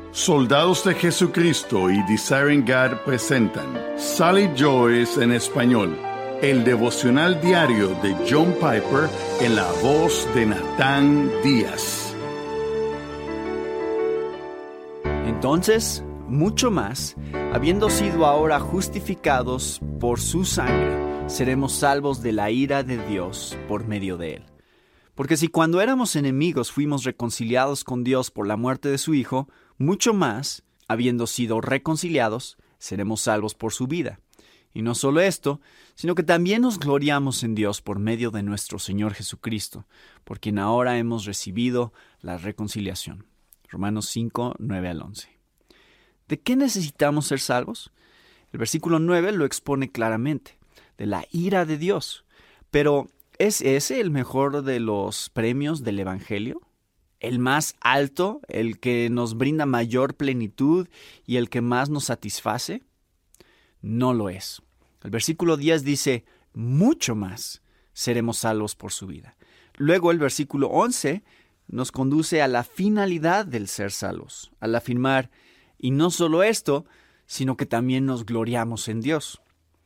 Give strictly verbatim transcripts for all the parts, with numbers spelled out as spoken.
Soldados de Jesucristo y Desiring God presentan Sally Joyce en español, el devocional diario de John Piper en la voz de Natán Díaz. Entonces, mucho más, habiendo sido ahora justificados por su sangre, seremos salvos de la ira de Dios por medio de él. Porque si cuando éramos enemigos fuimos reconciliados con Dios por la muerte de su Hijo, mucho más, habiendo sido reconciliados, seremos salvos por su vida. Y no solo esto, sino que también nos gloriamos en Dios por medio de nuestro Señor Jesucristo, por quien ahora hemos recibido la reconciliación. Romanos cinco, nueve al once. ¿De qué necesitamos ser salvos? El versículo nueve lo expone claramente, de la ira de Dios. Pero, ¿es ese el mejor de los premios del Evangelio? ¿El más alto, el que nos brinda mayor plenitud y el que más nos satisface? No lo es. El versículo diez dice, mucho más seremos salvos por su vida. Luego el versículo once nos conduce a la finalidad del ser salvos, al afirmar, y no solo esto, sino que también nos gloriamos en Dios.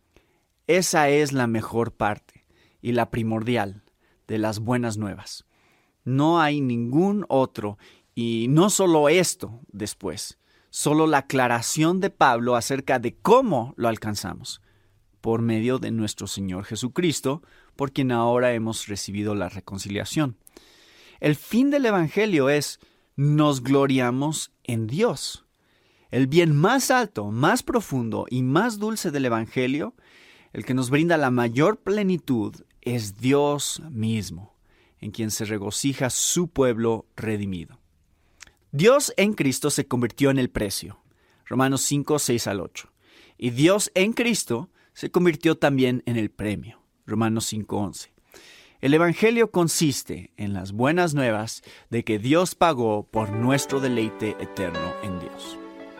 Esa es la mejor parte y la primordial de las buenas nuevas. No hay ningún otro, y no solo esto después, solo la aclaración de Pablo acerca de cómo lo alcanzamos, por medio de nuestro Señor Jesucristo, por quien ahora hemos recibido la reconciliación. El fin del Evangelio es, nos gloriamos en Dios. El bien más alto, más profundo y más dulce del Evangelio, el que nos brinda la mayor plenitud, es Dios mismo, en quien se regocija su pueblo redimido. Dios en Cristo se convirtió en el precio. Romanos cinco, seis al ocho. Y Dios en Cristo se convirtió también en el premio. Romanos cinco, once. El Evangelio consiste en las buenas nuevas de que Dios pagó por nuestro deleite eterno en Dios.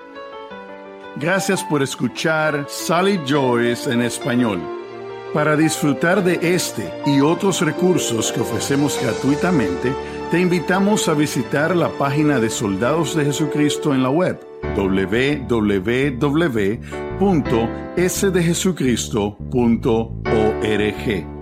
Gracias por escuchar Sally Joyce en español. Para disfrutar de este y otros recursos que ofrecemos gratuitamente, te invitamos a visitar la página de Soldados de Jesucristo en la web doble u doble u doble u punto ese de jesucristo punto org.